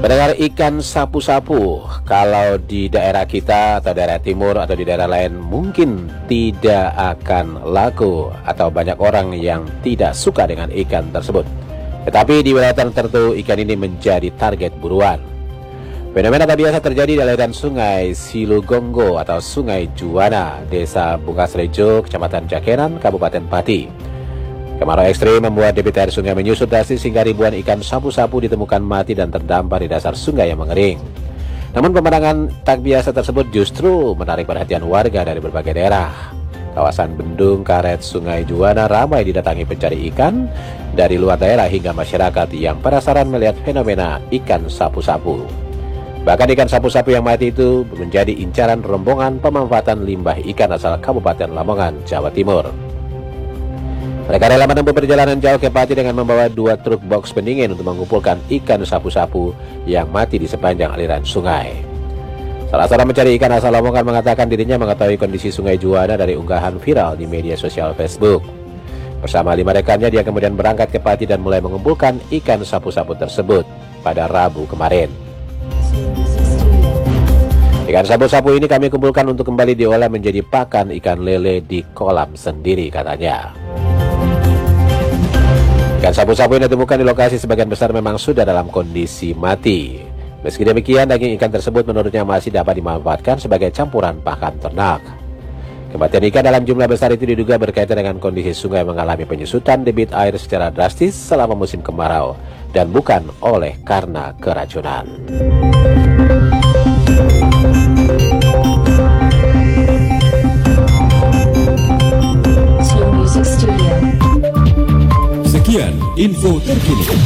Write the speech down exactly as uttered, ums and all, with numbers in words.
Mendengar ikan sapu-sapu, kalau di daerah kita atau daerah timur atau di daerah lain mungkin tidak akan laku atau banyak orang yang tidak suka dengan ikan tersebut. Tetapi di wilayah tertentu ikan ini menjadi target buruan. Fenomena tak biasa terjadi di aliran sungai Silugonggo atau Sungai Juwana, Desa Bungasrejo, Kecamatan Jakeran, Kabupaten Pati. Kemarau ekstrim membuat debit air sungai menyusut drastis hingga ribuan ikan sapu-sapu ditemukan mati dan terdampar di dasar sungai yang mengering. Namun pemandangan tak biasa tersebut justru menarik perhatian warga dari berbagai daerah. Kawasan Bendung Karet Sungai Juwana ramai didatangi pencari ikan dari luar daerah hingga masyarakat yang penasaran melihat fenomena ikan sapu-sapu. Bahkan ikan sapu-sapu yang mati itu menjadi incaran rombongan pemanfaatan limbah ikan asal Kabupaten Lamongan, Jawa Timur. Mereka rela menempuh perjalanan jauh ke Pati dengan membawa dua truk box pendingin untuk mengumpulkan ikan sapu-sapu yang mati di sepanjang aliran sungai. Salah seorang mencari ikan asal Lamongan mengatakan dirinya mengetahui kondisi Sungai Juwana dari unggahan viral di media sosial Facebook. Bersama lima rekannya, dia kemudian berangkat ke Pati dan mulai mengumpulkan ikan sapu-sapu tersebut pada Rabu kemarin. Ikan sapu-sapu ini kami kumpulkan untuk kembali diolah menjadi pakan ikan lele di kolam sendiri, katanya. Ikan sapu-sapu yang ditemukan di lokasi sebagian besar memang sudah dalam kondisi mati. Meski demikian, daging ikan tersebut menurutnya masih dapat dimanfaatkan sebagai campuran pakan ternak. Kematian ikan dalam jumlah besar itu diduga berkaitan dengan kondisi sungai mengalami penyusutan debit air secara drastis selama musim kemarau dan bukan oleh karena keracunan. Sekian info terkini.